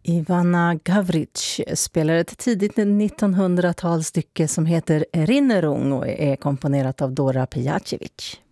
Ivana Gavric spelar ett tidigt 1900-talsstycke som heter Erinnerung och är komponerat av Dora Pejacevic.